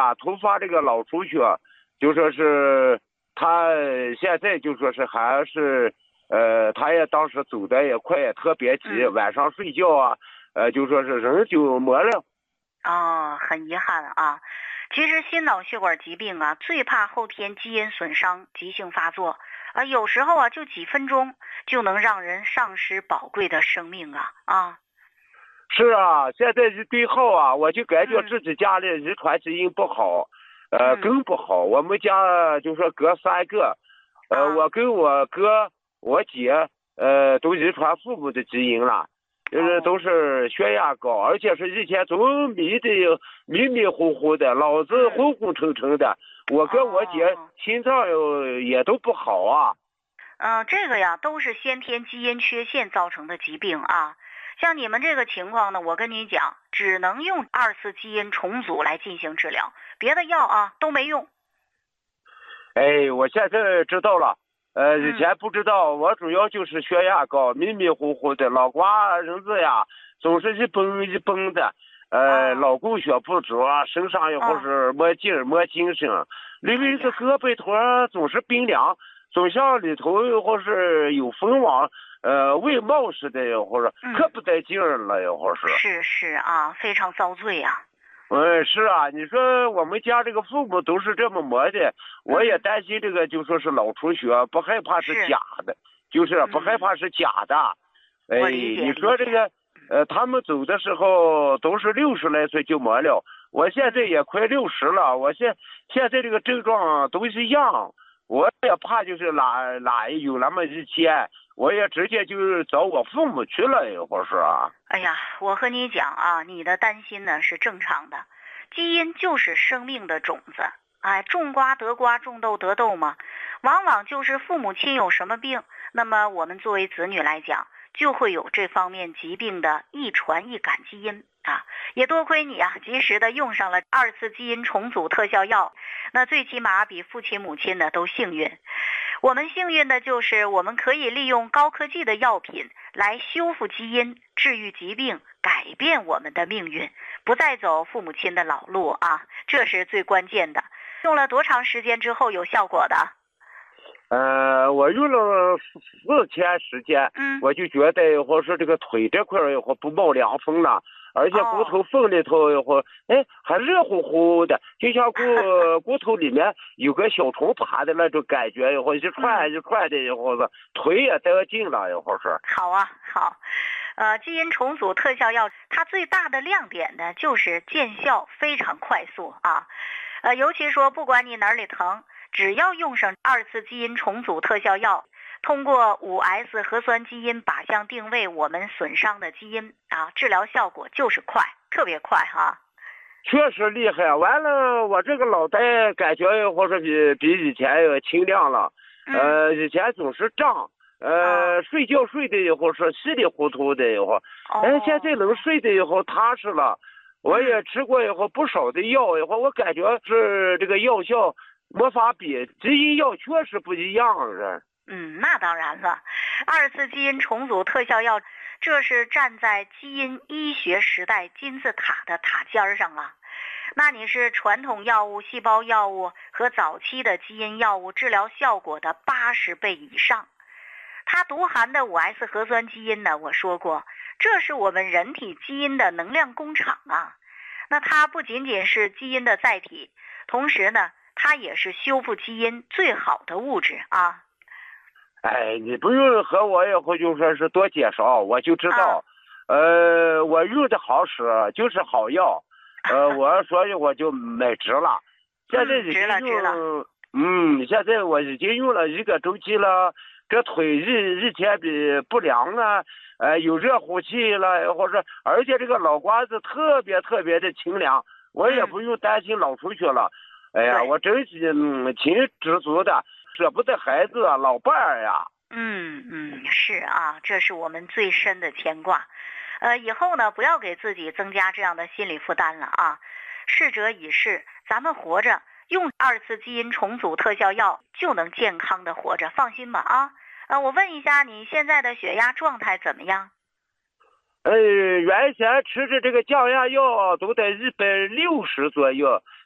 吧，突发这个脑出血，就说是他现在就说是还是他也当时走的也快，也特别急，晚上睡觉啊，就说是人就没了。 哦，很遗憾啊。其实心脑血管疾病啊，最怕后天基因损伤、急性发作，有时候啊，就几分钟就能让人丧失宝贵的生命啊。 是啊，现在是对号啊，我就感觉自己家里遗传基因不好，更不好。我们家就说哥3个，我跟我哥、我姐，都遗传父母的基因了，就是都是血压高，而且是以前总迷迷糊糊的，脑子昏昏沉沉的。我跟我姐心脏也都不好啊。 这个呀，都是先天基因缺陷造成的疾病啊。像你们这个情况呢，我跟你讲，只能用2次基因重组来进行治疗，别的药啊都没用。 哎，我现在知道了，以前不知道，我主要就是血压高，迷迷糊糊的，脑瓜人子呀，总是一蹦一蹦的，脑供血不足啊，身上也或是没劲儿没精神，另外是胳膊腿总是冰凉，总像里头或是有风往味冒似的，或者可不带劲儿了，或是。 是啊，非常遭罪啊。 是啊，你说我们家这个父母都是这么磨的，我也担心这个就说是脑出血，不害怕是假的，就是不害怕是假的。哎，你说这个他们走的时候都是60来岁就没了，我现在也快60了，我现在这个症状都是一样，我也怕就是哪有那么一天，我也直接就是找我父母去了，一会儿是啊。 哎呀，我和你讲啊，你的担心呢是正常的，基因就是生命的种子，种瓜得瓜，种豆得豆嘛，往往就是父母亲有什么病，那么我们作为子女来讲，就会有这方面疾病的易传易感基因啊。也多亏你啊，及时的用上了2次基因重组特效药，那最起码比父亲母亲呢都幸运。我们幸运的就是我们可以利用高科技的药品来修复基因，治愈疾病，改变我们的命运，不再走父母亲的老路啊，这是最关键的。用了多长时间之后有效果的？ 我用了4天时间，我就觉得以后是这个腿这块以后不冒凉风了，而且骨头缝里头以后，还热乎乎的，就像骨头里面有个小虫爬的那种感觉，以后一串一串的，以后是腿也得劲了，以后是。 好啊，好，基因重组特效药它最大的亮点呢，就是见效非常快速啊，尤其说不管你哪里疼，只要用上2次基因重组特效药，通过5S 核酸基因靶向定位我们损伤的基因啊，治疗效果就是快，特别快哈。 确实厉害，完了我这个脑袋感觉或者比以前清亮了，以前总是胀，睡觉睡的以后是稀里糊涂的以后，现在能睡的以后踏实了。我也吃过以后不少的药以后，我感觉是这个药效没法比，基因药确实不一样是。 那当然了，2次基因重组特效药，这是站在基因医学时代金字塔的塔尖上啊。那你是传统药物、细胞药物和早期的基因药物治疗效果的80倍以上。它独含的5S 核酸基因呢，我说过，这是我们人体基因的能量工厂啊。那它不仅仅是基因的载体，同时呢，它也是修复基因最好的物质啊。 你不用和我以后就说是多介绍，我就知道，我用的好使，就是好药，所以我就买值了。现在已经用，现在我已经用了1个周期了，这腿一天比不凉了，有热乎气了，或者而且这个脑瓜子特别特别的清凉，我也不用担心脑出血了。哎呀，我真是挺知足的。舍不得孩子啊，老伴儿呀。 是啊，这是我们最深的牵挂。以后呢，不要给自己增加这样的心理负担了啊。逝者已逝，咱们活着用2次基因重组特效药就能健康的活着，放心吧啊。我问一下，你现在的血压状态怎么样？ 原先吃的这个降压药都在160左右，